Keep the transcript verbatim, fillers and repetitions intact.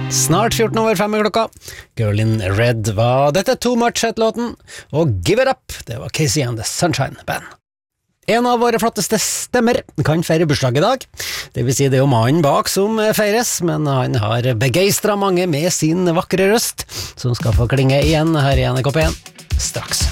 Snart fjorten over fem i klokka. Girl in Red var dette Too Much Het-låten, og Give It Up, det var Casey and the Sunshine Band. En av våre flotteste stemmer kan feire bursdag i dag. Det vil si det er jo mannen bak som feires, men han har begeistret mange med sin vakre røst, som skal få klinge igjen her i N R K P en straks.